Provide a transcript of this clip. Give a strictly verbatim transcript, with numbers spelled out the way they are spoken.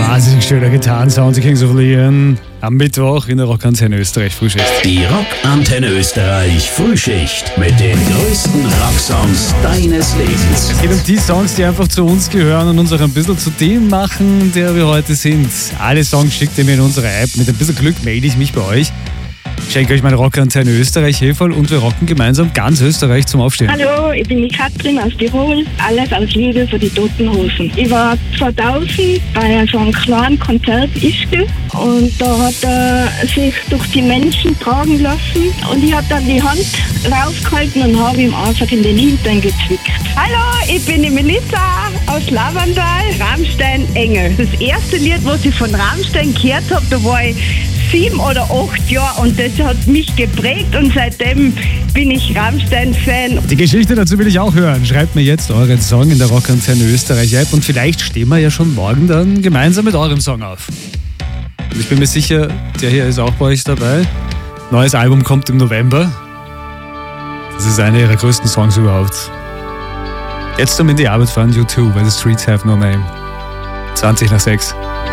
Wahnsinnig schöner Gitarrensound, die Kings of Leon. Am Mittwoch in der Rockantenne Österreich Frühschicht. Die Rockantenne Österreich Frühschicht mit den größten Rocksongs deines Lebens. Es geht um die Songs, die einfach zu uns gehören und uns auch ein bisschen zu dem machen, der wir heute sind. Alle Songs schickt ihr mir in unsere App. Mit ein bisschen Glück melde ich mich bei euch. Ich schenke euch meine Rockantenne Österreich Heferl und wir rocken gemeinsam ganz Österreich zum Aufstehen. Hallo, ich bin die Katrin aus Tirol. Alles aus Liebe für die Toten Hosen. Ich war zweitausend bei so einem kleinen Konzert Ischgl und da hat er sich durch die Menschen tragen lassen und ich habe dann die Hand rausgehalten und habe ihm einfach in den Hintern gezwickt. Hallo, ich bin die Melissa aus Lavandal, Rammstein Engel. Das erste Lied, was ich von Rammstein gehört habe, da war ich sieben oder acht Jahre und das hat mich geprägt und seitdem bin ich Rammstein-Fan. Die Geschichte dazu will ich auch hören. Schreibt mir jetzt euren Song in der Rockantenne Österreich App und vielleicht stehen wir ja schon morgen dann gemeinsam mit eurem Song auf. Und ich bin mir sicher, der hier ist auch bei euch dabei. Neues Album kommt im November. Das ist einer ihrer größten Songs überhaupt. Jetzt zum in die Arbeit fahren, U zwei, weil the streets have no name. zwanzig nach sechs.